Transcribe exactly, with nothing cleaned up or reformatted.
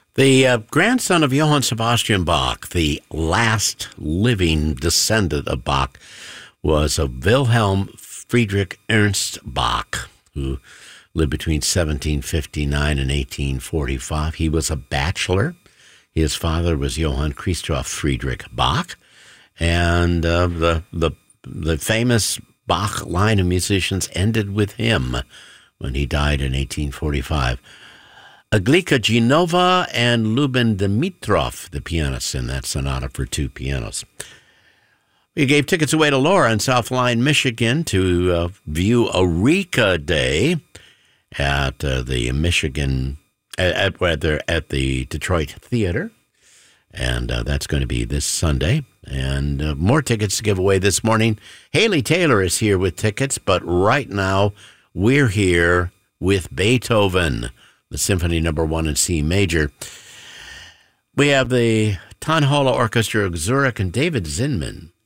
The uh, grandson of Johann Sebastian Bach, the last living descendant of Bach, was a Wilhelm Friedrich Ernst Bach, who lived between seventeen fifty-nine and eighteen forty-five. He was a bachelor. His father was Johann Christoph Friedrich Bach, and uh, the, the, the famous Bach line of musicians ended with him when he died in eighteen forty-five. Aglika Genova and Luben Dimitrov, the pianists in that sonata for two pianos. We gave tickets away to Laura in South Line, Michigan to uh, view Eureka Day at uh, the Michigan, at, at, at the Detroit Theater. And uh, that's going to be this Sunday. And uh, more tickets to give away this morning. Haley Taylor is here with tickets, but right now we're here with Beethoven, the Symphony Number One in C Major. We have the Tonhalle Orchestra of Zurich and David Zinman